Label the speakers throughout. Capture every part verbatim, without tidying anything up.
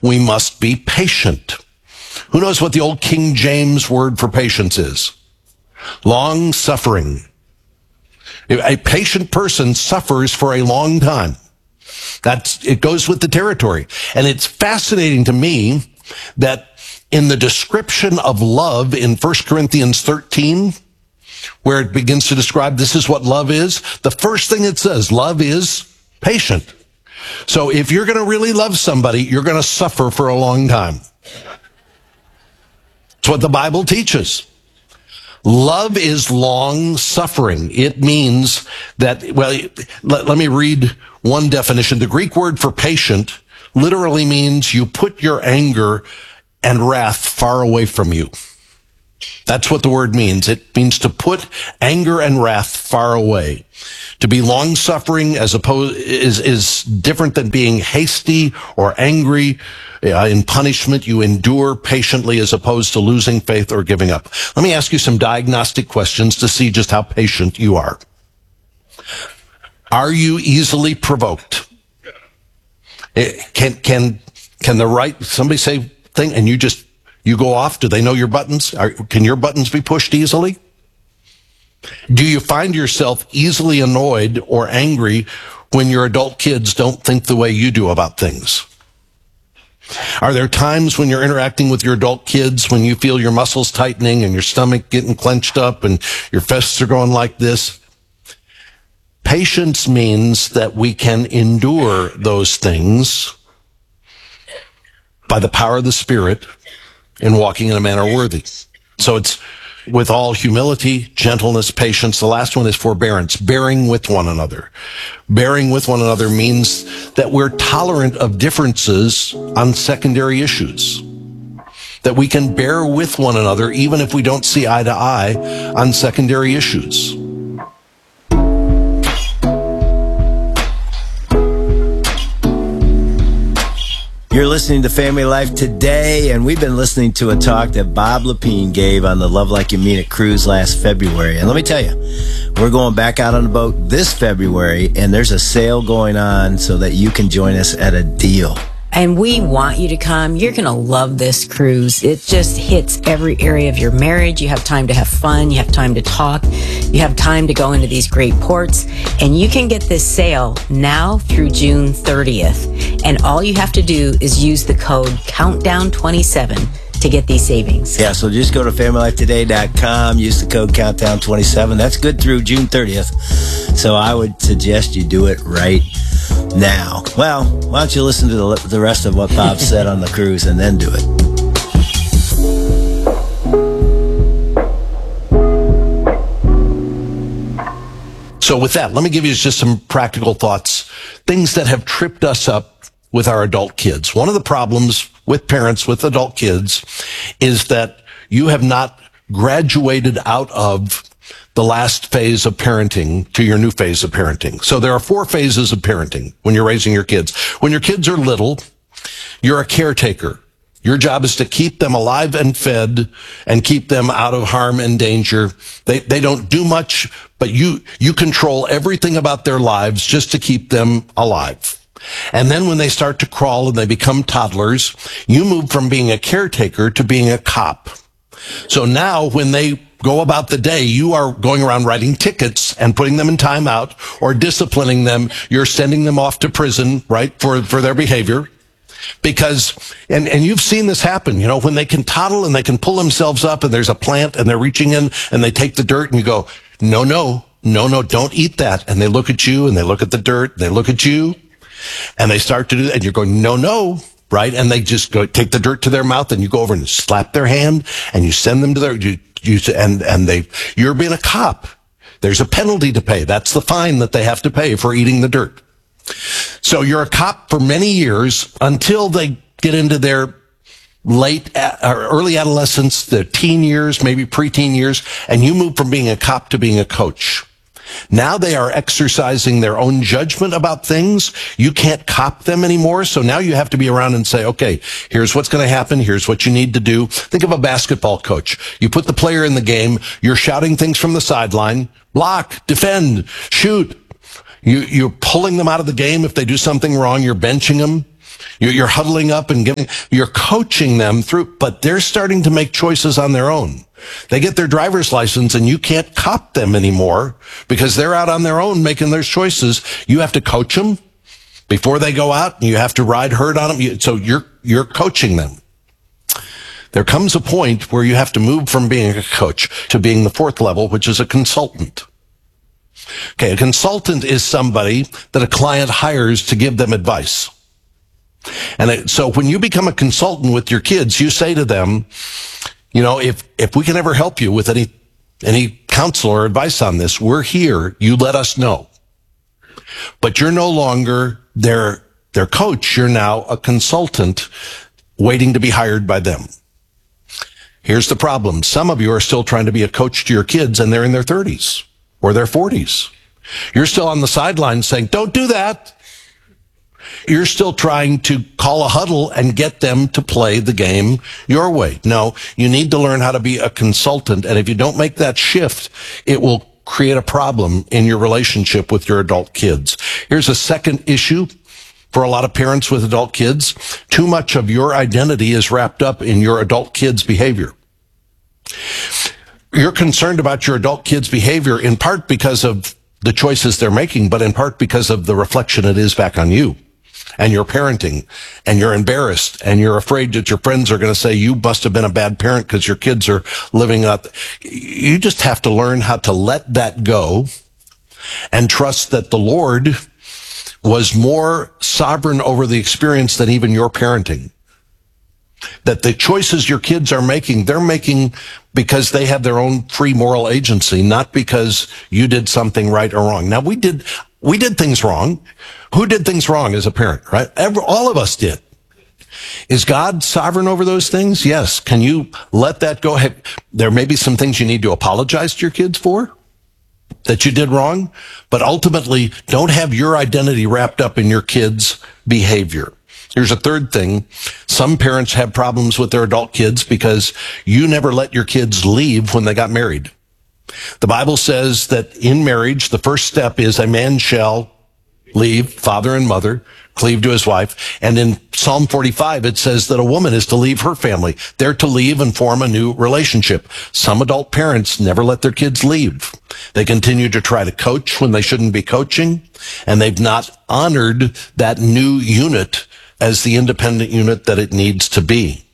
Speaker 1: we must be patient. Who knows what the old King James word for patience is? Long suffering. A patient person suffers for a long time. That's, it goes with the territory. And it's fascinating to me that in the description of love in First Corinthians thirteen, where it begins to describe this is what love is, the first thing it says, love is patient. So if you're going to really love somebody, you're going to suffer for a long time. It's what the Bible teaches. Love is long suffering. It means that, well, let, let me read one definition. The Greek word for patient literally means you put your anger and wrath far away from you. That's what the word means. It means to put anger and wrath far away. To be long-suffering as opposed is is different than being hasty or angry. Uh, in punishment, you endure patiently as opposed to losing faith or giving up. Let me ask you some diagnostic questions to see just how patient you are. Are you easily provoked? Can can can the right somebody say thing and you just you go off? Do they know your buttons? Are, can your buttons be pushed easily? Do you find yourself easily annoyed or angry when your adult kids don't think the way you do about things? Are there times when you're interacting with your adult kids when you feel your muscles tightening and your stomach getting clenched up and your fists are going like this? Patience means that we can endure those things by the power of the Spirit in walking in a manner worthy. So it's with all humility, gentleness, patience. The last one is forbearance, bearing with one another. Bearing with one another means that we're tolerant of differences on secondary issues. That we can bear with one another even if we don't see eye to eye on secondary issues.
Speaker 2: You're listening to Family Life Today, and we've been listening to a talk that Bob Lepine gave on the Love Like You Mean It cruise last February. And let me tell you, we're going back out on the boat this February, and there's a sale going on so that you can join us at a deal.
Speaker 3: And we want you to come. You're going to love this cruise. It just hits every area of your marriage. You have time to have fun. You have time to talk. You have time to go into these great ports. And you can get this sale now through June thirtieth. And all you have to do is use the code countdown twenty-seven to get these savings.
Speaker 2: Yeah, so just go to family life today dot com, use the code countdown twenty-seven. That's good through June thirtieth. So I would suggest you do it right now. Well, why don't you listen to the, the rest of what Bob said on the cruise and then do it.
Speaker 1: So with that, let me give you just some practical thoughts, things that have tripped us up with our adult kids. One of the problems with parents with adult kids is that you have not graduated out of the last phase of parenting to your new phase of parenting. So there are four phases of parenting when you're raising your kids. When your kids are little, you're a caretaker. Your job is to keep them alive and fed and keep them out of harm and danger. They, they don't do much, but you, you control everything about their lives just to keep them alive. And then when they start to crawl and they become toddlers, you move from being a caretaker to being a cop. So now when they go about the day, you are going around writing tickets and putting them in timeout or disciplining them. You're sending them off to prison, right, for, for their behavior. Because, and, and you've seen this happen, you know, when they can toddle and they can pull themselves up and there's a plant and they're reaching in and they take the dirt and you go, no, no, no, no, don't eat that. And they look at you and they look at the dirt, they look at you and they start to do that and you're going, no, no. Right? And they just go take the dirt to their mouth and you go over and slap their hand and you send them to their, you, you, and, and they, you're being a cop. There's a penalty to pay. That's the fine that they have to pay for eating the dirt. So you're a cop for many years until they get into their late or early adolescence, their teen years, maybe preteen years, and you move from being a cop to being a coach. Now they are exercising their own judgment about things. You can't cop them anymore. So now you have to be around and say, okay, here's what's going to happen. Here's what you need to do. Think of a basketball coach. You put the player in the game. You're shouting things from the sideline. Block, defend, shoot. You, you're pulling them out of the game if they do something wrong. You're benching them. You're, you're huddling up and giving, you're coaching them through, but they're starting to make choices on their own. They get their driver's license and you can't cop them anymore because they're out on their own making their choices. You have to coach them before they go out, and you have to ride herd on them. So you're, you're coaching them. There comes a point where you have to move from being a coach to being the fourth level, which is a consultant. Okay, a consultant is somebody that a client hires to give them advice. And it, so when you become a consultant with your kids, you say to them, you know, if, if we can ever help you with any, any counsel or advice on this, we're here. You let us know. But you're no longer their, their coach. You're now a consultant waiting to be hired by them. Here's the problem. Some of you are still trying to be a coach to your kids and they're in their thirties or their forties. You're still on the sidelines saying, don't do that. You're still trying to call a huddle and get them to play the game your way. No, you need to learn how to be a consultant. And if you don't make that shift, it will create a problem in your relationship with your adult kids. Here's a second issue for a lot of parents with adult kids. Too much of your identity is wrapped up in your adult kids' behavior. You're concerned about your adult kids' behavior in part because of the choices they're making, but in part because of the reflection it is back on you and your parenting, and you're embarrassed and you're afraid that your friends are going to say you must have been a bad parent because your kids are living up. You just have to learn how to let that go and trust that the Lord was more sovereign over the experience than even your parenting. That the choices your kids are making, they're making because they have their own free moral agency, not because you did something right or wrong. Now, we did, we did things wrong. Who did things wrong as a parent, right? Every, all of us did. Is God sovereign over those things? Yes. Can you let that go? Have, there may be some things you need to apologize to your kids for that you did wrong, but ultimately don't have your identity wrapped up in your kids' behavior. Here's a third thing. Some parents have problems with their adult kids because you never let your kids leave when they got married. The Bible says that in marriage, the first step is a man shall leave father and mother, cleave to his wife. And in Psalm forty-five, it says that a woman is to leave her family. They're to leave and form a new relationship. Some adult parents never let their kids leave. They continue to try to coach when they shouldn't be coaching, and they've not honored that new unit as the independent unit that it needs to be.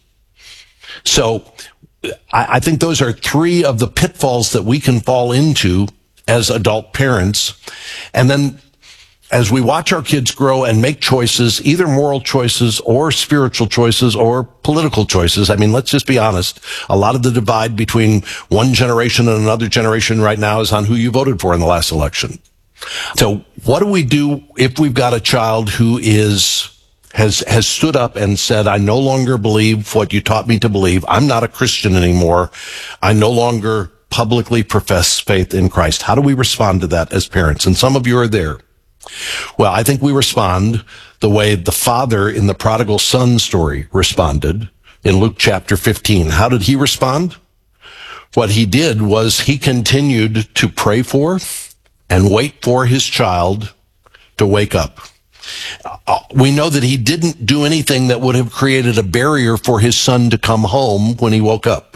Speaker 1: So I, I think those are three of the pitfalls that we can fall into as adult parents. And then as we watch our kids grow and make choices, either moral choices or spiritual choices or political choices. I mean, let's just be honest. A lot of the divide between one generation and another generation right now is on who you voted for in the last election. So what do we do if we've got a child who is has has stood up and said, I no longer believe what you taught me to believe. I'm not a Christian anymore. I no longer publicly profess faith in Christ. How do we respond to that as parents? And some of you are there. Well, I think we respond the way the father in the prodigal son story responded in Luke chapter fifteen. How did he respond? What he did was he continued to pray for and wait for his child to wake up. Uh, we know that he didn't do anything that would have created a barrier for his son to come home when he woke up.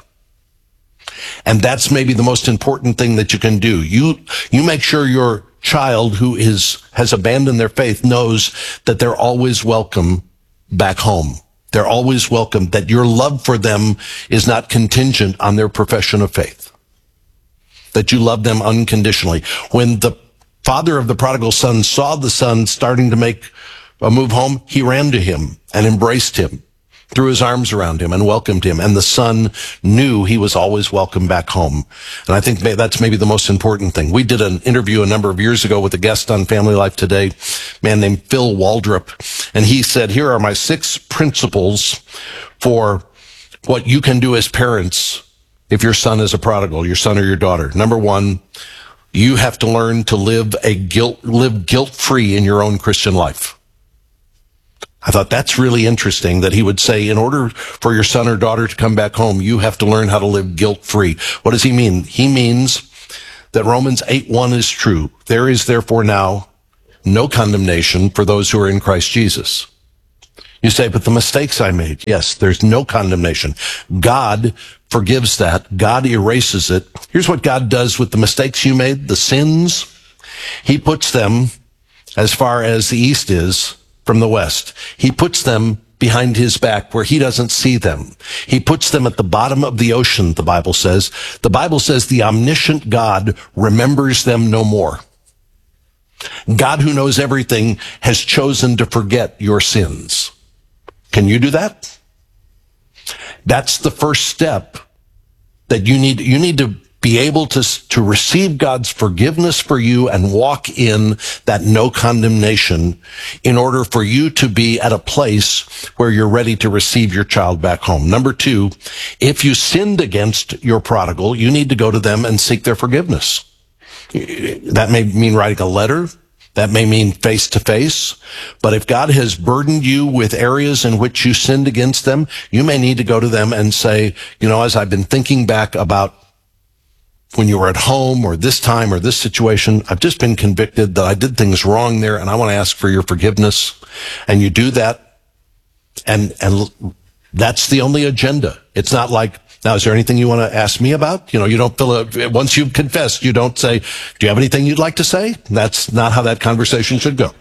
Speaker 1: And that's maybe the most important thing that you can do. You, you make sure your child who is, has abandoned their faith knows that they're always welcome back home. They're always welcome, that your love for them is not contingent on their profession of faith. That you love them unconditionally. When the father of the prodigal son saw the son starting to make a move home, he ran to him and embraced him, threw his arms around him and welcomed him. And the son knew he was always welcome back home. And I think that's maybe the most important thing. We did an interview a number of years ago with a guest on Family Life Today, a man named Phil Waldrop. And he said, here are my six principles for what you can do as parents if your son is a prodigal, your son or your daughter. Number one, you have to learn to live a guilt, live guilt-free in your own Christian life. I thought that's really interesting that he would say, in order for your son or daughter to come back home, you have to learn how to live guilt-free. What does he mean? He means that Romans eight one is true. There is therefore now no condemnation for those who are in Christ Jesus. You say, but the mistakes I made. Yes, there's no condemnation. God forgives that. God erases it. Here's what God does with the mistakes you made, the sins. He puts them as far as the east is from the west. He puts them behind his back where he doesn't see them. He puts them at the bottom of the ocean, the Bible says. The Bible says the omniscient God remembers them no more. God, who knows everything, has chosen to forget your sins. Can you do that? That's the first step that you need. You need to be able to, to receive God's forgiveness for you and walk in that no condemnation in order for you to be at a place where you're ready to receive your child back home. Number two, if you sinned against your prodigal, you need to go to them and seek their forgiveness. That may mean writing a letter. That may mean face to face. But if God has burdened you with areas in which you sinned against them, you may need to go to them and say, you know, as I've been thinking back about when you were at home or this time or this situation, I've just been convicted that I did things wrong there and I want to ask for your forgiveness. And you do that. And, and that's the only agenda. It's not like, now, is there anything you want to ask me about? You know, you don't fill a, once you've confessed, you don't say, do you have anything you'd like to say? That's not how that conversation should go.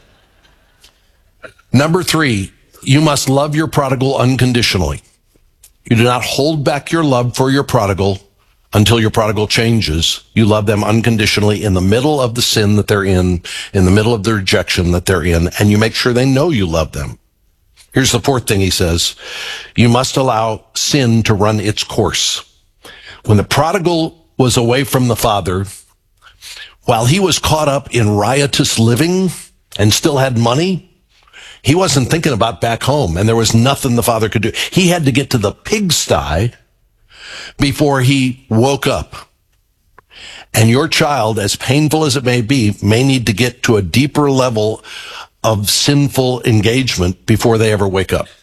Speaker 1: Number three, you must love your prodigal unconditionally. You do not hold back your love for your prodigal until your prodigal changes. You love them unconditionally in the middle of the sin that they're in, in the middle of the rejection that they're in, and you make sure they know you love them. Here's the fourth thing he says. You must allow sin to run its course. When the prodigal was away from the father, while he was caught up in riotous living and still had money, he wasn't thinking about back home, and there was nothing the father could do. He had to get to the pigsty before he woke up. And your child, as painful as it may be, may need to get to a deeper level of sinful engagement before they ever wake up.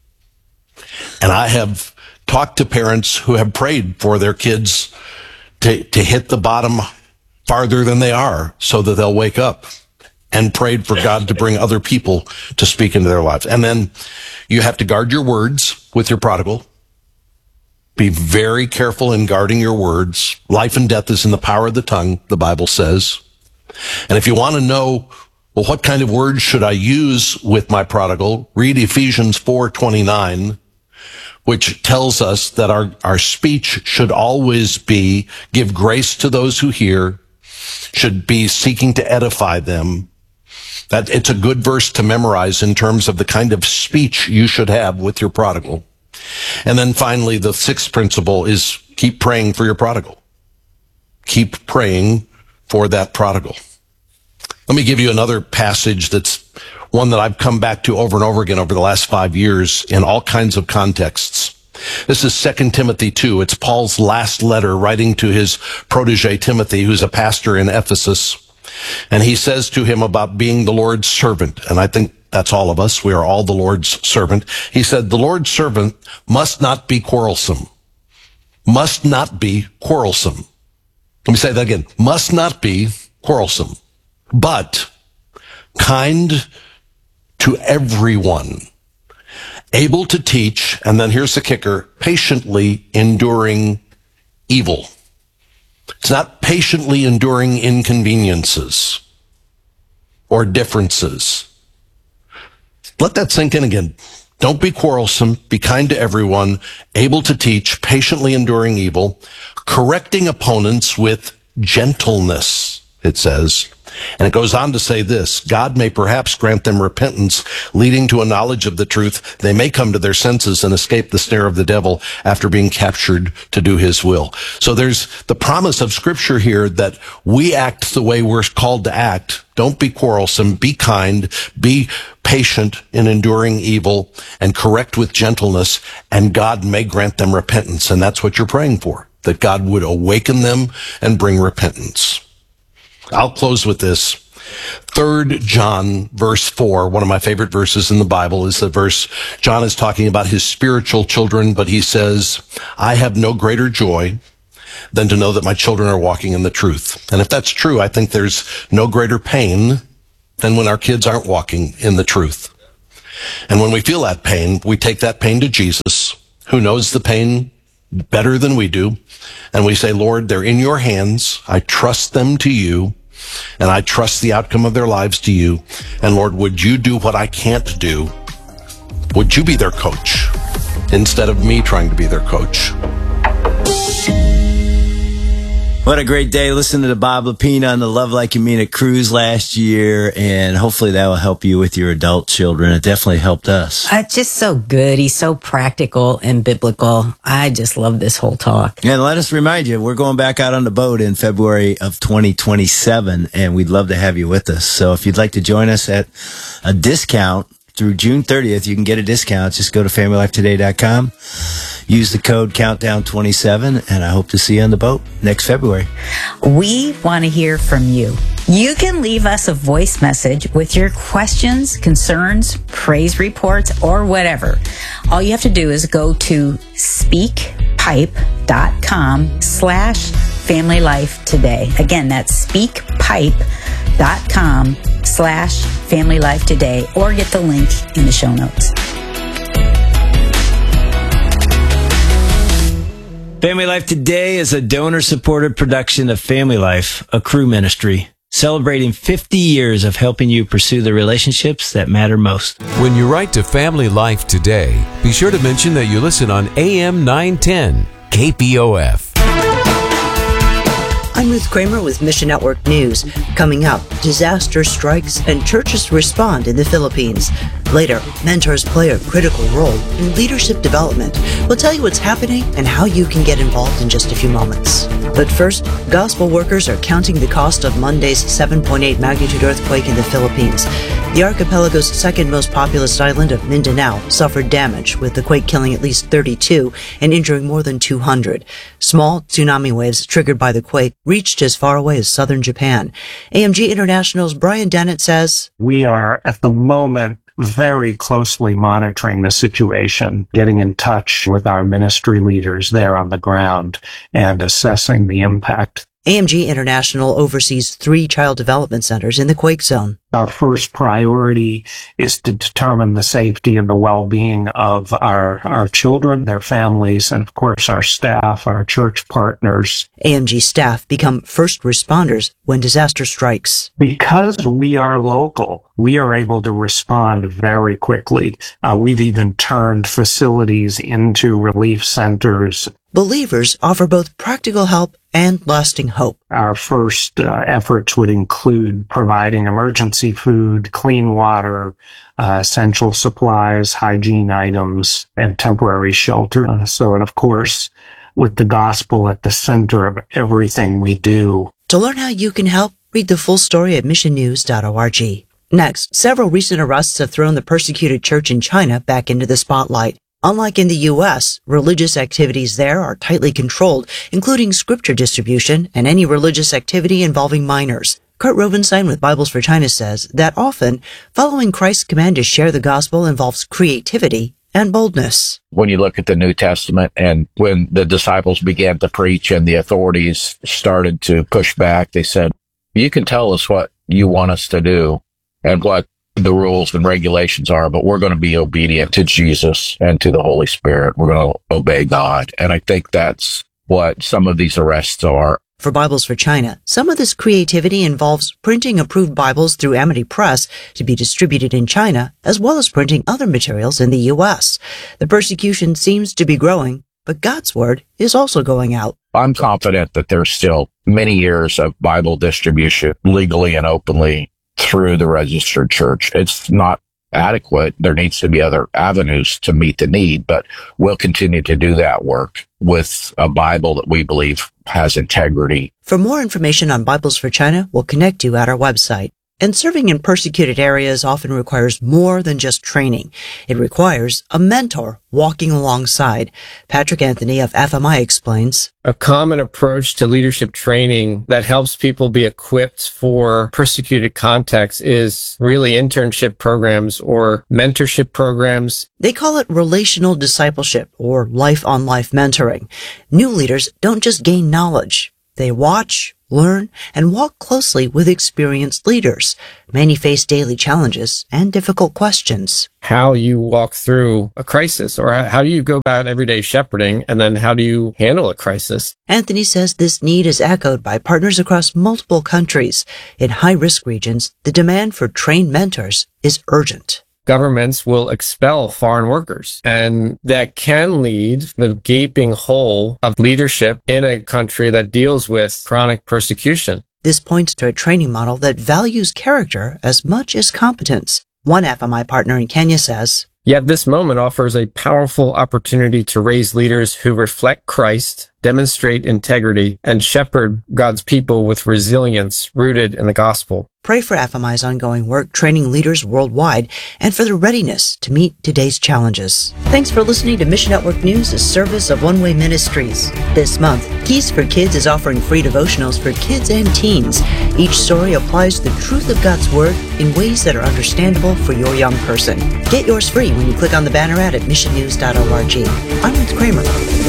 Speaker 1: And I have talked to parents who have prayed for their kids to, to hit the bottom farther than they are so that they'll wake up, and prayed for God to bring other people to speak into their lives. And then you have to guard your words with your prodigal. Be very careful in guarding your words. Life and death is in the power of the tongue, the Bible says. And if you want to know, well, what kind of words should I use with my prodigal? Read Ephesians four twenty-nine, which tells us that our, our speech should always be give grace to those who hear, should be seeking to edify them. That it's a good verse to memorize in terms of the kind of speech you should have with your prodigal. And then finally, the sixth principle is keep praying for your prodigal. Keep praying for that prodigal. Let me give you another passage that's one that I've come back to over and over again over the last five years in all kinds of contexts. This is Second Timothy two. It's Paul's last letter writing to his protege Timothy, who's a pastor in Ephesus. And he says to him about being the Lord's servant. And I think that's all of us. We are all the Lord's servant. He said, the Lord's servant must not be quarrelsome. Must not be quarrelsome. Let me say that again. Must not be quarrelsome, but kind to everyone, able to teach, and then here's the kicker, patiently enduring evil. It's not patiently enduring inconveniences or differences. Let that sink in again. Don't be quarrelsome, be kind to everyone, able to teach, patiently enduring evil, correcting opponents with gentleness, it says. And it goes on to say this, God may perhaps grant them repentance, leading to a knowledge of the truth. They may come to their senses and escape the snare of the devil after being captured to do his will. So there's the promise of Scripture here that we act the way we're called to act. Don't be quarrelsome, be kind, be patient in enduring evil, and correct with gentleness, and God may grant them repentance. And that's what you're praying for, that God would awaken them and bring repentance. I'll close with this. Third John, verse four, one of my favorite verses in the Bible, is the verse John is talking about his spiritual children, but he says, I have no greater joy than to know that my children are walking in the truth. And if that's true, I think there's no greater pain than when our kids aren't walking in the truth. And when we feel that pain, we take that pain to Jesus, who knows the pain better than we do. And we say, Lord, they're in your hands. I trust them to you, and I trust the outcome of their lives to you. And Lord, would you do what I can't do? Would you be their coach instead of me trying to be their coach?
Speaker 2: What a great day listening to Bob Lepine on the Love Like You Mean It cruise last year, and hopefully that will help you with your adult children. It definitely helped us.
Speaker 3: Uh, just so good. He's so practical and biblical. I just love this whole talk.
Speaker 2: And let us remind you, we're going back out on the boat in February of twenty twenty-seven, and we'd love to have you with us. So if you'd like to join us at a discount through June thirtieth, you can get a discount. Just go to family life today dot com. Use the code countdown twenty-seven, and I hope to see you on the boat next February.
Speaker 4: We want to hear from you. You can leave us a voice message with your questions, concerns, praise reports, or whatever. All you have to do is go to speakpipe.com slash family life today. Again, that's speakpipe.com slash family life today, or get the link in the show notes.
Speaker 2: Family Life Today is a donor-supported production of Family Life, a crew ministry, celebrating fifty years of helping you pursue the relationships that matter most.
Speaker 5: When you write to Family Life Today, be sure to mention that you listen on A M nine ten K P O F.
Speaker 6: I'm Ruth Kramer with Mission Network News. Coming up, disaster strikes and churches respond in the Philippines. Later, mentors play a critical role in leadership development. We'll tell you what's happening and how you can get involved in just a few moments. But first, gospel workers are counting the cost of Monday's seven point eight magnitude earthquake in the Philippines. The archipelago's second most populous island of Mindanao suffered damage, with the quake killing at least thirty-two and injuring more than two hundred. Small tsunami waves triggered by the quake reached as far away as southern Japan. A M G International's Brian Dennett says,
Speaker 7: "We are at the moment very closely monitoring the situation, getting in touch with our ministry leaders there on the ground and assessing the impact."
Speaker 6: A M G International oversees three child development centers in the quake zone.
Speaker 7: Our first priority is to determine the safety and the well-being of our, our children, their families, and of course our staff, our church partners.
Speaker 6: A M G staff become first responders when disaster strikes.
Speaker 7: Because we are local, we are able to respond very quickly. Uh, we've even turned facilities into relief centers.
Speaker 6: Believers offer both practical help and lasting hope.
Speaker 7: Our first uh, efforts would include providing emergency food, clean water, uh, essential supplies, hygiene items, and temporary shelter. Uh, so, and of course, with the gospel at the center of everything we do.
Speaker 6: To learn how you can help, read the full story at mission news dot org. Next, several recent arrests have thrown the persecuted church in China back into the spotlight. Unlike in the U S, religious activities there are tightly controlled, including scripture distribution and any religious activity involving minors. Kurt Rovenstein with Bibles for China says that often, following Christ's command to share the gospel involves creativity and boldness.
Speaker 8: When you look at the New Testament and when the disciples began to preach and the authorities started to push back, they said, "You can tell us what you want us to do and what the rules and regulations are, but we're going to be obedient to Jesus and to the Holy Spirit. We're going to obey God." And I think that's what some of these arrests are.
Speaker 6: For Bibles for China, some of this creativity involves printing approved Bibles through Amity Press to be distributed in China, as well as printing other materials in the U S. The persecution seems to be growing, but God's word is also going out.
Speaker 8: I'm confident that there's still many years of Bible distribution legally and openly through the registered church. It's not adequate. There needs to be other avenues to meet the need, but we'll continue to do that work with a Bible that we believe has integrity.
Speaker 6: For more information on Bibles for China, we'll connect you at our website. And serving in persecuted areas often requires more than just training. It requires a mentor walking alongside. Patrick Anthony of F M I explains.
Speaker 9: A common approach to leadership training that helps people be equipped for persecuted contexts is really internship programs or mentorship programs.
Speaker 6: They call it relational discipleship or life-on-life mentoring. New leaders don't just gain knowledge. They watch, learn, and walk closely with experienced leaders. Many face daily challenges and difficult questions.
Speaker 9: How you walk through a crisis, or how do you go about everyday shepherding, and then how do you handle a crisis?
Speaker 6: Anthony says this need is echoed by partners across multiple countries. In high-risk regions, the demand for trained mentors is urgent.
Speaker 9: Governments will expel foreign workers, and that can lead the gaping hole of leadership in a country that deals with chronic persecution.
Speaker 6: This points to a training model that values character as much as competence. One F M I partner in Kenya says,
Speaker 9: Yet this moment offers a powerful opportunity to raise leaders who reflect Christ, demonstrate integrity, and shepherd God's people with resilience rooted in the gospel.
Speaker 6: Pray for F M I's ongoing work training leaders worldwide and for their readiness to meet today's challenges. Thanks for listening to Mission Network News, a service of One Way Ministries. This month, Keys for Kids is offering free devotionals for kids and teens. Each story applies the truth of God's Word in ways that are understandable for your young person. Get yours free when you click on the banner ad at mission news dot org. I'm Ruth Kramer.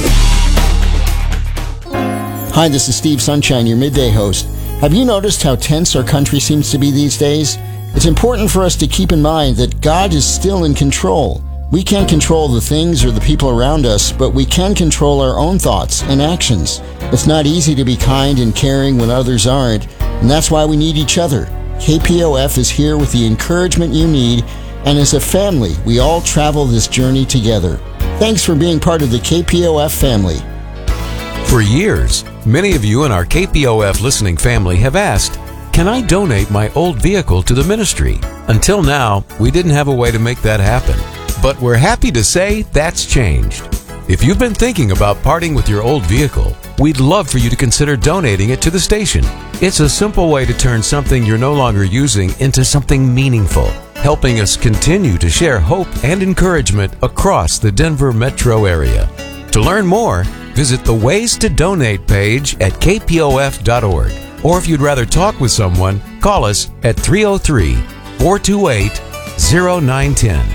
Speaker 10: Hi, this is Steve Sunshine, your midday host. Have you noticed how tense our country seems to be these days? It's important for us to keep in mind that God is still in control. We can't control the things or the people around us, but we can control our own thoughts and actions. It's not easy to be kind and caring when others aren't, and that's why we need each other. K P O F is here with the encouragement you need, and as a family, we all travel this journey together. Thanks for being part of the K P O F family.
Speaker 5: For years, many of you in our K P O F listening family have asked, can I donate my old vehicle to the ministry? Until now, we didn't have a way to make that happen. But we're happy to say that's changed. If you've been thinking about parting with your old vehicle, we'd love for you to consider donating it to the station. It's a simple way to turn something you're no longer using into something meaningful, helping us continue to share hope and encouragement across the Denver metro area. To learn more, visit the Ways to Donate page at k p o f dot org. Or if you'd rather talk with someone, call us at three oh three, four two eight, oh nine one oh.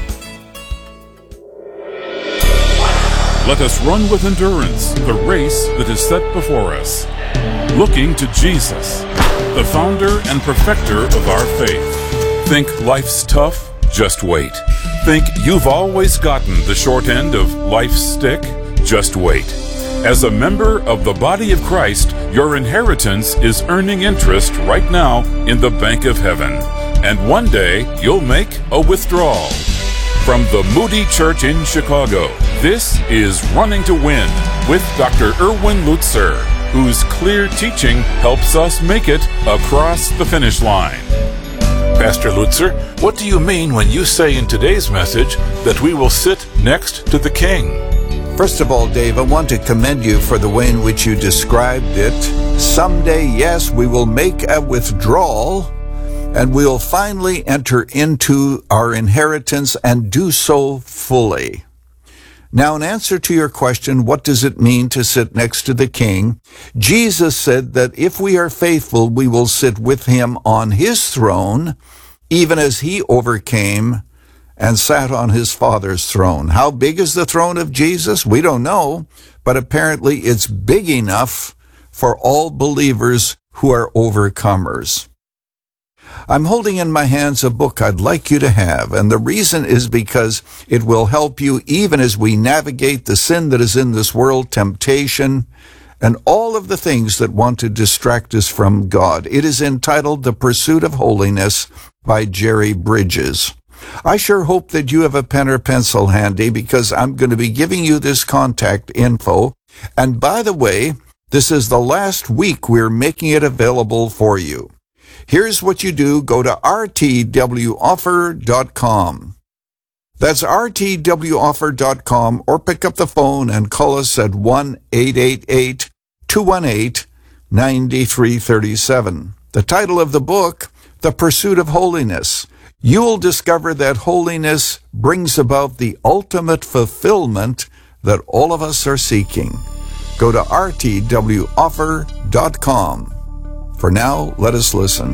Speaker 11: Let us run with endurance the race that is set before us, looking to Jesus, the founder and perfecter of our faith. Think life's tough? Just wait. Think you've always gotten the short end of life's stick? Just wait. As a member of the body of Christ, your inheritance is earning interest right now in the bank of heaven. And one day, you'll make a withdrawal. From the Moody Church in Chicago, this is Running to Win with Doctor Erwin Lutzer, whose clear teaching helps us make it across the finish line.
Speaker 12: Pastor Lutzer, what do you mean when you say in today's message that we will sit next to the King?
Speaker 13: First of all, Dave, I want to commend you for the way in which you described it. Someday, yes, we will make a withdrawal, and we will finally enter into our inheritance and do so fully. Now, in answer to your question, what does it mean to sit next to the King? Jesus said that if we are faithful, we will sit with him on his throne, even as he overcame and sat on his Father's throne. How big is the throne of Jesus? We don't know, but apparently it's big enough for all believers who are overcomers. I'm holding in my hands a book I'd like you to have, and the reason is because it will help you even as we navigate the sin that is in this world, temptation, and all of the things that want to distract us from God. It is entitled The Pursuit of Holiness by Jerry Bridges. I sure hope that you have a pen or pencil handy, because I'm going to be giving you this contact info. And by the way, this is the last week we're making it available for you. Here's what you do. Go to r t w offer dot com. That's r t w offer dot com, or pick up the phone and call us at one eight eight eight, two one eight, nine three three seven. The title of the book, The Pursuit of Holiness. You will discover that holiness brings about the ultimate fulfillment that all of us are seeking. Go to r t w offer dot com. For now, let us listen.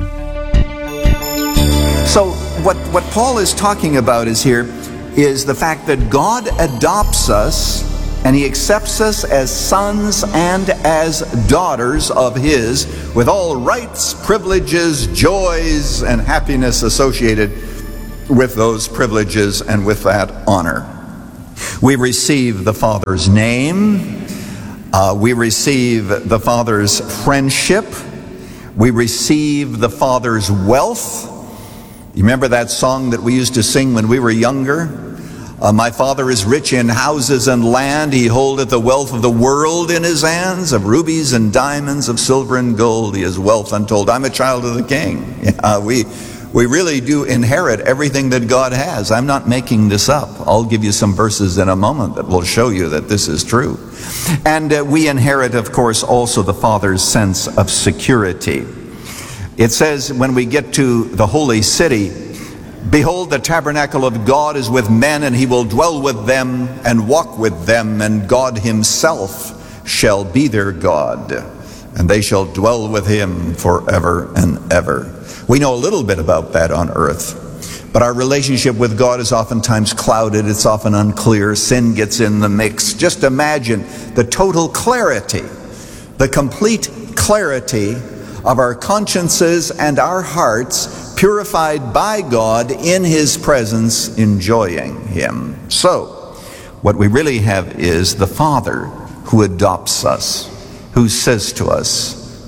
Speaker 14: So what, what Paul is talking about is here is the fact that God adopts us
Speaker 13: and he accepts us as sons and as daughters of his, with all rights, privileges, joys, and happiness associated with those privileges and with that honor. We receive the Father's name. Uh, we receive the Father's friendship. We receive the Father's wealth. You remember that song that we used to sing when we were younger? Uh, my Father is rich in houses and land. He holdeth the wealth of the world in his hands, of rubies and diamonds, of silver and gold. He has wealth untold. I'm a child of the King. Yeah, we, we really do inherit everything that God has. I'm not making this up. I'll give you some verses in a moment that will show you that this is true. And uh, we inherit, of course, also the Father's sense of security. It says when we get to the holy city, behold, the tabernacle of God is with men, and he will dwell with them and walk with them, and God himself shall be their God, and they shall dwell with him forever and ever. We know a little bit about that on earth, but our relationship with God is oftentimes clouded. It's often unclear. Sin gets in the mix. Just imagine the total clarity, the complete clarity of our consciences and our hearts, purified by God in his presence, enjoying him. So, what we really have is the Father who adopts us, who says to us,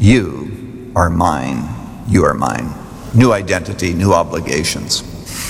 Speaker 13: you are mine, you are mine. New identity, new obligations.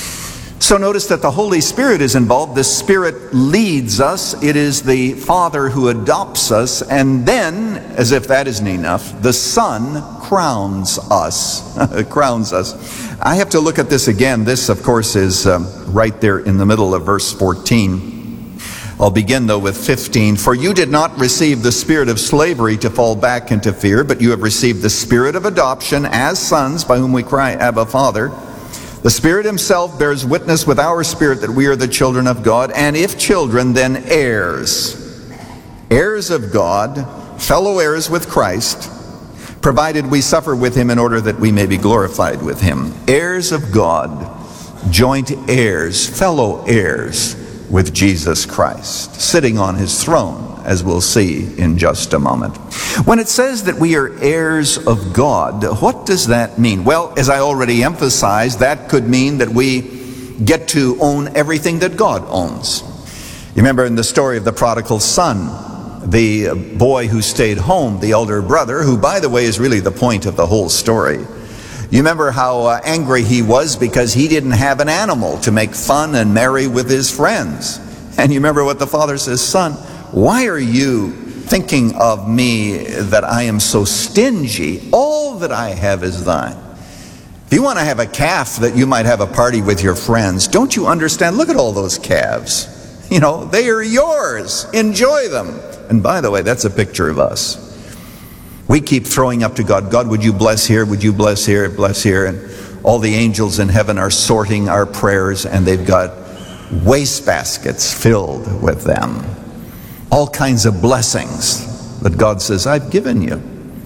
Speaker 13: So notice that the Holy Spirit is involved. The Spirit leads us. It is the Father who adopts us. And then, as if that isn't enough, the Son crowns us. crowns us. I have to look at this again. This, of course, is um, right there in the middle of verse fourteen. I'll begin, though, with fifteen. For you did not receive the spirit of slavery to fall back into fear, but you have received the spirit of adoption as sons, by whom we cry, Abba, Father. The Spirit himself bears witness with our spirit that we are the children of God, and if children, then heirs. Heirs of God, fellow heirs with Christ, provided we suffer with him in order that we may be glorified with him. Heirs of God, joint heirs, fellow heirs with Jesus Christ, sitting on his throne, as we'll see in just a moment. When it says that we are heirs of God, what does that mean? Well, as I already emphasized, that could mean that we get to own everything that God owns. You remember in the story of the prodigal son, the boy who stayed home, the elder brother, who, by the way, is really the point of the whole story. You remember how uh, angry he was because he didn't have an animal to make fun and merry with his friends. And you remember what the father says, son, why are you thinking of me that I am so stingy? All that I have is thine. If you want to have a calf that you might have a party with your friends, don't you understand? Look at all those calves. You know, they are yours. Enjoy them. And by the way, that's a picture of us. We keep throwing up to God, God, would you bless here? Would you bless here? Bless here. And all the angels in heaven are sorting our prayers, and they've got wastebaskets filled with them. All kinds of blessings that God says, I've given you.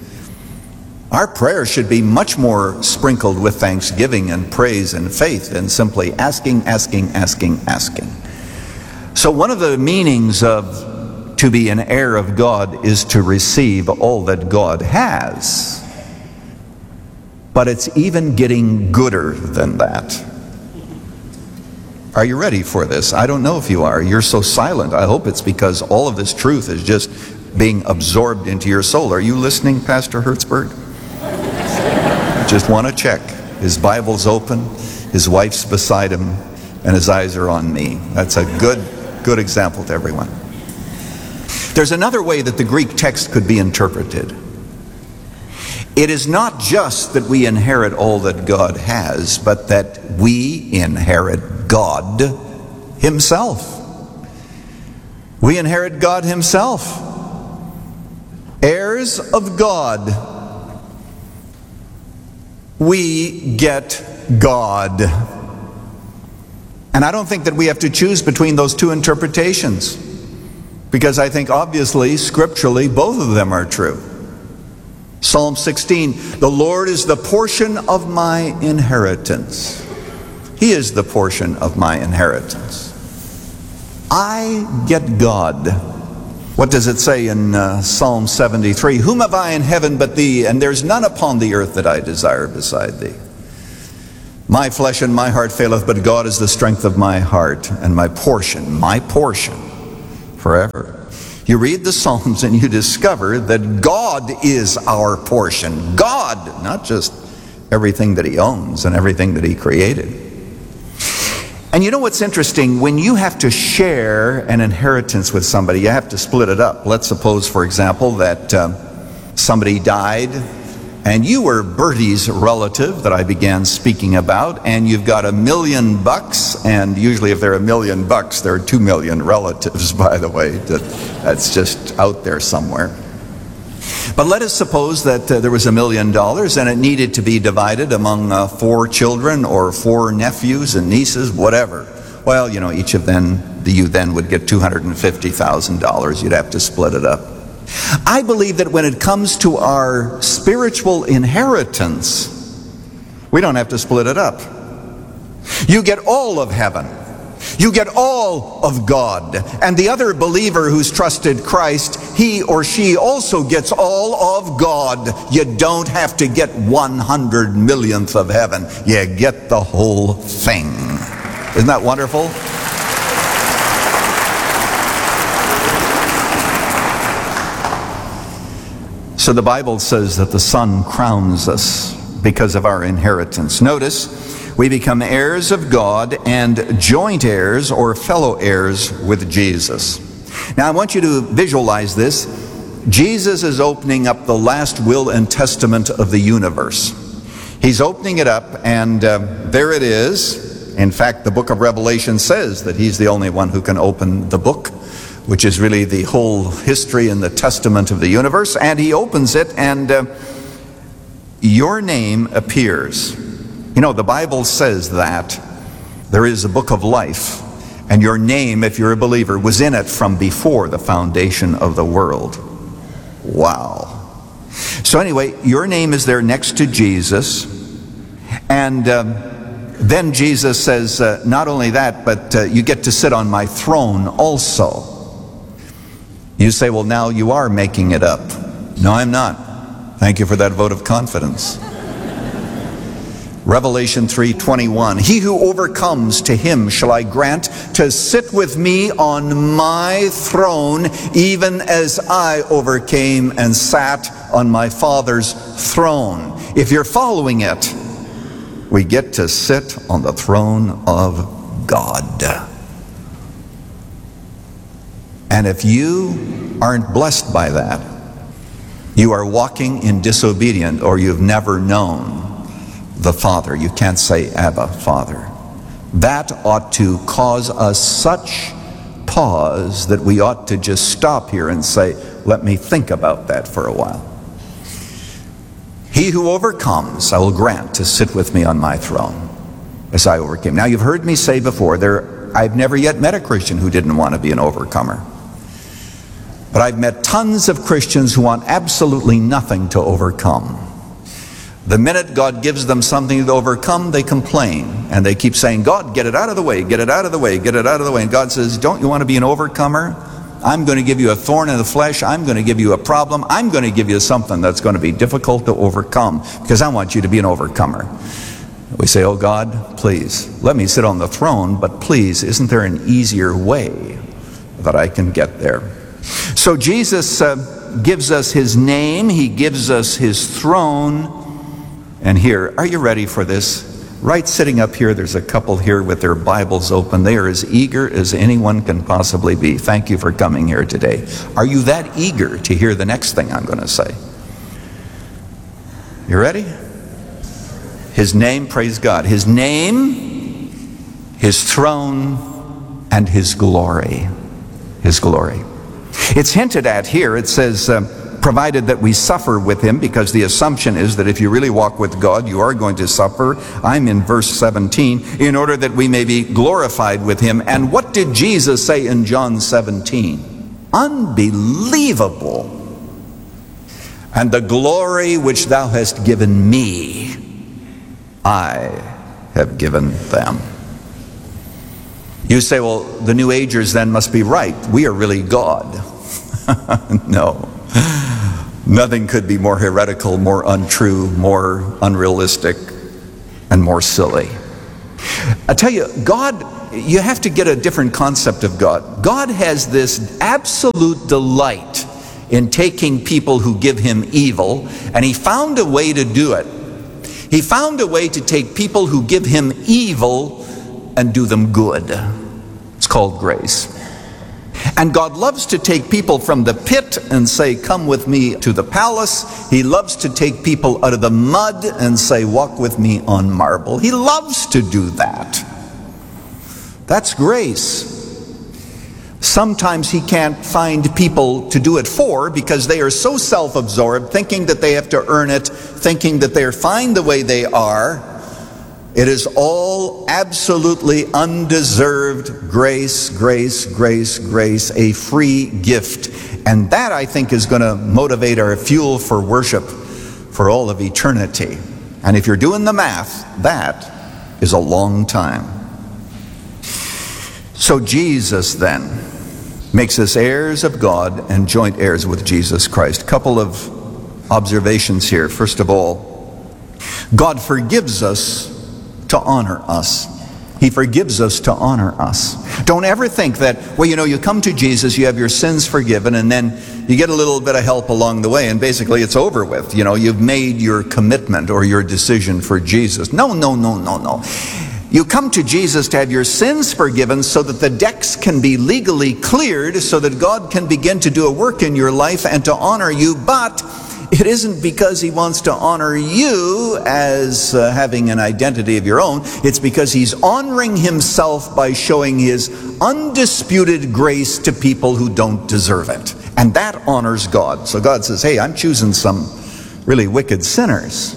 Speaker 13: Our prayer should be much more sprinkled with thanksgiving and praise and faith than simply asking, asking, asking, asking. So one of the meanings of to be an heir of God is to receive all that God has. But it's even getting gooder than that. Are you ready for this? I don't know if you are. You're so silent. I hope it's because all of this truth is just being absorbed into your soul. Are you listening, Pastor Hertzberg? Just want to check. His Bible's open, his wife's beside him, and his eyes are on me. That's a good, good example to everyone. There's another way that the Greek text could be interpreted. It is not just that we inherit all that God has, but that we inherit God himself. We inherit God himself. Heirs of God. We get God. And I don't think that we have to choose between those two interpretations, because I think obviously, scripturally, both of them are true. Psalm sixteen, the Lord is the portion of my inheritance. He is the portion of my inheritance. I get God. What does it say in uh, Psalm seventy-three? Whom have I in heaven but thee? And there's none upon the earth that I desire beside thee. My flesh and my heart faileth, but God is the strength of my heart and my portion, my portion forever. You read the Psalms and you discover that God is our portion. God, not just everything that He owns and everything that He created. And you know what's interesting? When you have to share an inheritance with somebody, you have to split it up. Let's suppose, for example, that um, somebody died and you were Bertie's relative that I began speaking about, and you've got a million bucks, and usually if there are a million bucks, there are two million relatives, by the way. That's just out there somewhere. But let us suppose that uh, there was a million dollars and it needed to be divided among uh, four children or four nephews and nieces, whatever. Well, you know, each of them, you then would get two hundred fifty thousand dollars. You'd have to split it up. I believe that when it comes to our spiritual inheritance, we don't have to split it up. You get all of heaven. You get all of God. And the other believer who's trusted Christ, he or she also gets all of God. You don't have to get one hundred millionth of heaven. You get the whole thing. Isn't that wonderful? So the Bible says that the Son crowns us because of our inheritance. Notice, we become heirs of God and joint heirs or fellow heirs with Jesus. Now I want you to visualize this. Jesus is opening up the last will and testament of the universe. He's opening it up, and uh, there it is. In fact, the book of Revelation says that He's the only one who can open the book, which is really the whole history and the testament of the universe. And He opens it, and uh, your name appears. You know, the Bible says that there is a book of life, and your name, if you're a believer, was in it from before the foundation of the world. Wow. So anyway, your name is there next to Jesus, and um, then Jesus says, uh, not only that, but uh, you get to sit on my throne also. You say, well, now you are making it up. No, I'm not. Thank you for that vote of confidence. Revelation three twenty-one, he who overcomes, to him shall I grant to sit with me on my throne, even as I overcame and sat on my Father's throne. If you're following it, we get to sit on the throne of God. And if you aren't blessed by that, you are walking in disobedience, or you've never known the Father. You can't say, Abba, Father. That ought to cause us such pause that we ought to just stop here and say, let me think about that for a while. He who overcomes, I will grant to sit with me on my throne as I overcame. Now, you've heard me say before, there, I've never yet met a Christian who didn't want to be an overcomer. But I've met tons of Christians who want absolutely nothing to overcome. The minute God gives them something to overcome, they complain. And they keep saying, God, get it out of the way, get it out of the way, get it out of the way. And God says, don't you want to be an overcomer? I'm going to give you a thorn in the flesh. I'm going to give you a problem. I'm going to give you something that's going to be difficult to overcome, because I want you to be an overcomer. We say, oh God, please, let me sit on the throne, but please, isn't there an easier way that I can get there? So Jesus uh, gives us His name. He gives us His throne. And here, are you ready for this? Right sitting up here, there's a couple here with their Bibles open. They are as eager as anyone can possibly be. Thank you for coming here today. Are you that eager to hear the next thing I'm going to say? You ready? His name, praise God. His name, His throne, and His glory. His glory. It's hinted at here. It says, uh, provided that we suffer with Him, because the assumption is that if you really walk with God, you are going to suffer. I'm in verse seventeen, in order that we may be glorified with Him. And what did Jesus say in John seventeen? Unbelievable. And the glory which thou hast given me, I have given them. You say, well, the New Agers then must be right. We are really God. No. Nothing could be more heretical, more untrue, more unrealistic, and more silly. I tell you, God, you have to get a different concept of God. God has this absolute delight in taking people who give him evil, and he found a way to do it. He found a way to take people who give him evil and do them good. It's called grace. And God loves to take people from the pit and say, come with me to the palace. He loves to take people out of the mud and say, walk with me on marble. He loves to do that. That's grace. Sometimes he can't find people to do it for because they are so self-absorbed, thinking that they have to earn it, thinking that they're fine the way they are. It is all absolutely undeserved grace, grace, grace, grace, a free gift. And that, I think, is going to motivate our fuel for worship for all of eternity. And if you're doing the math, that is a long time. So Jesus then makes us heirs of God and joint heirs with Jesus Christ. Couple of observations here. First of all, God forgives us to honor us. He forgives us to honor us. Don't ever think that, well, you know, you come to Jesus, you have your sins forgiven, and then you get a little bit of help along the way, and basically it's over with. You know, you've made your commitment or your decision for Jesus. No, no, no, no, no. You come to Jesus to have your sins forgiven so that the decks can be legally cleared, so that God can begin to do a work in your life and to honor you, but it isn't because he wants to honor you as uh, having an identity of your own. It's because he's honoring himself by showing his undisputed grace to people who don't deserve it. And that honors God. So God says, hey, I'm choosing some really wicked sinners.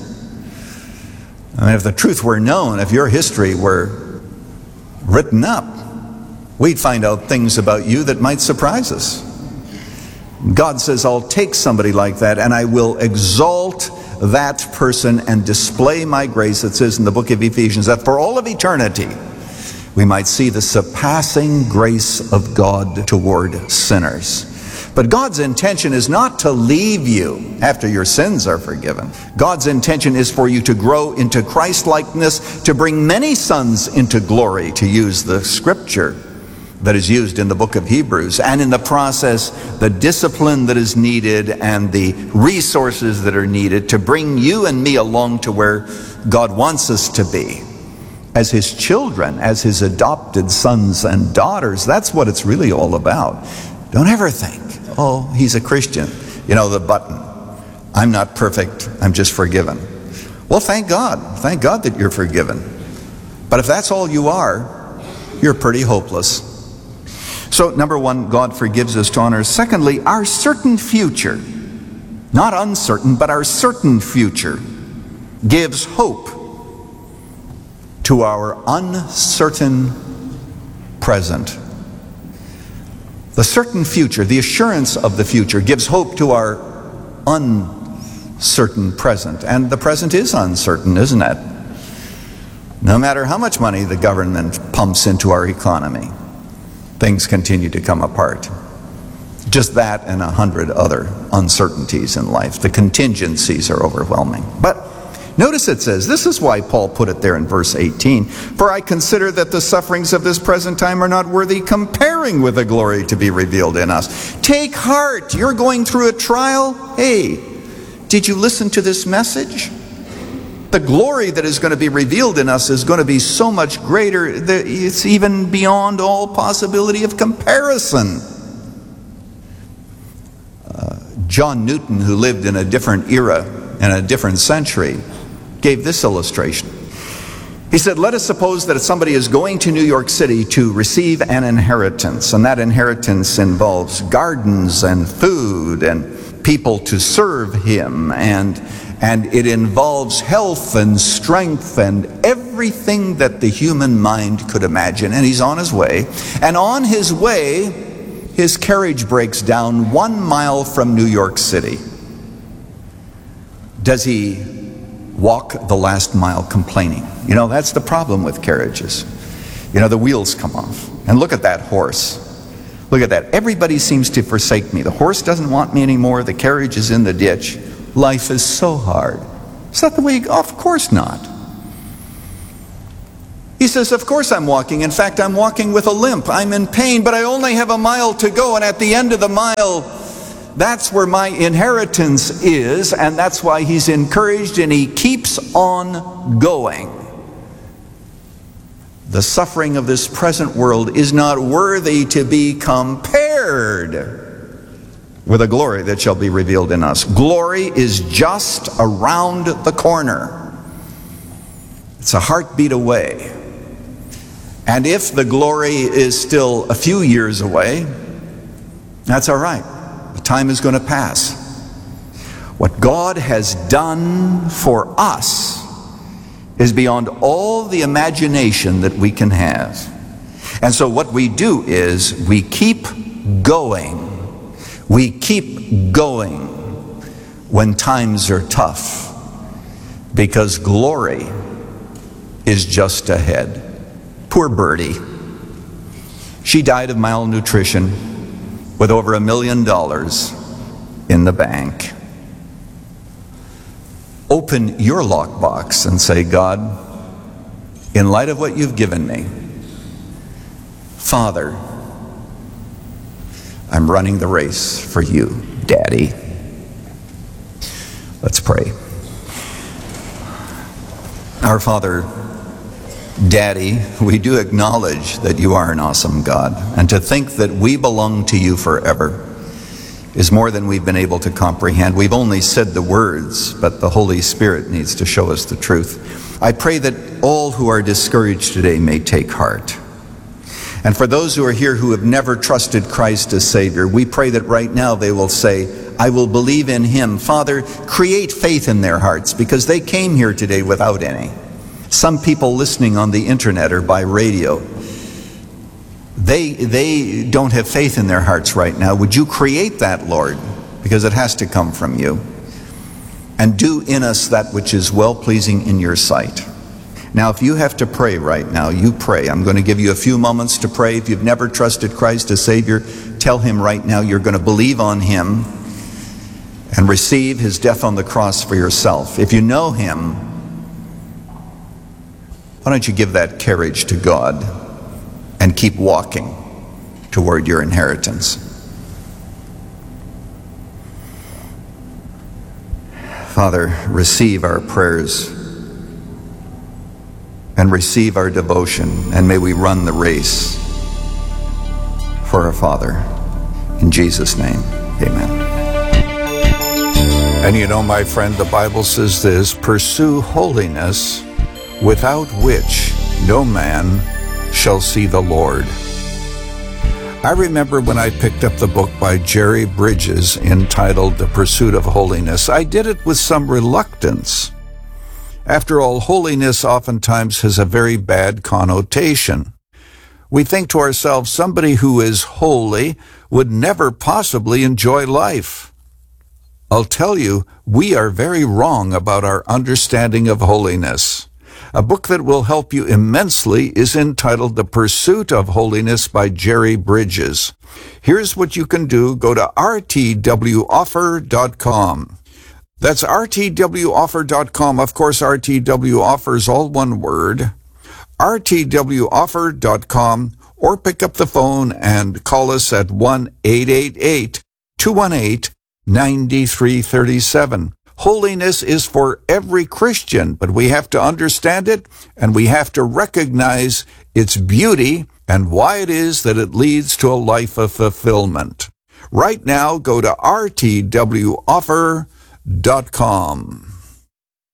Speaker 13: I mean, if the truth were known, if your history were written up, we'd find out things about you that might surprise us. God says, I'll take somebody like that and I will exalt that person and display my grace. It says in the book of Ephesians that for all of eternity we might see the surpassing grace of God toward sinners. But God's intention is not to leave you after your sins are forgiven. God's intention is for you to grow into Christ-likeness, to bring many sons into glory, to use the scripture that is used in the book of Hebrews, and in the process, the discipline that is needed and the resources that are needed to bring you and me along to where God wants us to be. As his children, as his adopted sons and daughters, that's what it's really all about. Don't ever think, oh, he's a Christian. You know, the button, I'm not perfect, I'm just forgiven. Well, thank God. Thank God that you're forgiven. But if that's all you are, you're pretty hopeless. So, number one, God forgives us to honor. Secondly, our certain future, not uncertain, but our certain future, gives hope to our uncertain present. The certain future, the assurance of the future, gives hope to our uncertain present. And the present is uncertain, isn't it? No matter how much money the government pumps into our economy, things continue to come apart. Just that and a hundred other uncertainties in life. The contingencies are overwhelming. But notice it says, this is why Paul put it there in verse eighteen, for I consider that the sufferings of this present time are not worthy comparing with the glory to be revealed in us. Take heart, you're going through a trial. Hey, did you listen to this message? The glory that is going to be revealed in us is going to be so much greater that it's even beyond all possibility of comparison. Uh, John Newton, who lived in a different era and a different century, gave this illustration. He said, let us suppose that somebody is going to New York City to receive an inheritance, and that inheritance involves gardens and food and people to serve him, and And it involves health and strength and everything that the human mind could imagine. And he's on his way. And on his way, his carriage breaks down one mile from New York City. Does he walk the last mile complaining? You know, that's the problem with carriages. You know, the wheels come off.
Speaker 14: And look at that horse. Look at that. Everybody seems to forsake me. The horse doesn't want me anymore. The carriage is in the ditch. Life is so hard. Is that the way you go? Of course not. He says, of course I'm walking. In fact, I'm walking with a limp. I'm in pain, but I only have a mile to go. And at the end of the mile, that's where my inheritance is. And that's why he's encouraged and he keeps on going. The suffering of this present world is not worthy to be compared with the glory that shall be revealed in us. Glory is just around the corner. It's a heartbeat away. And if the glory is still a few years away, that's all right. The time is going to pass. What God has done for us is beyond all the imagination that we can have. And so what we do is we keep going. We keep going when times are tough, because glory is just ahead. Poor Birdie. She died of malnutrition with over a million dollars in the bank. Open your lockbox and say, God, in light of what you've given me, Father, I'm running the race for you, Daddy. Let's pray. Our Father, Daddy, we do acknowledge that you are an awesome God, and to think that we belong to you forever is more than we've been able to comprehend. We've only said the words, but the Holy Spirit needs to show us the truth. I pray that all who are discouraged today may take heart. And for those who are here who have never trusted Christ as Savior, we pray that right now they will say, I will believe in Him. Father, create faith in their hearts, because they came here today without any. Some people listening on the internet or by radio, They, they don't have faith in their hearts right now. Would you create that, Lord? Because it has to come from you. And do in us that which is well-pleasing in your sight. Now, if you have to pray right now, you pray. I'm going to give you a few moments to pray. If you've never trusted Christ as Savior, tell Him right now you're going to believe on Him and receive His death on the cross for yourself. If you know Him, why don't you give that carriage to God and keep walking toward your inheritance. Father, receive our prayers and receive our devotion, and may we run the race for our Father. In Jesus' name, amen.
Speaker 13: And you know, my friend, the Bible says this, pursue holiness, without which no man shall see the Lord. I remember when I picked up the book by Jerry Bridges entitled The Pursuit of Holiness, I did it with some reluctance. After all, holiness oftentimes has a very bad connotation. We think to ourselves, somebody who is holy would never possibly enjoy life. I'll tell you, we are very wrong about our understanding of holiness. A book that will help you immensely is entitled The Pursuit of Holiness by Jerry Bridges. Here's what you can do. Go to r t w offer dot com. That's r t w offer dot com. Of course, R T W Offer is all one word. r t w offer dot com, or pick up the phone and call us at one eight eight eight, two one eight, nine three three seven. Holiness is for every Christian, but we have to understand it, and we have to recognize its beauty and why it is that it leads to a life of fulfillment. Right now, go to r t w offer dot com.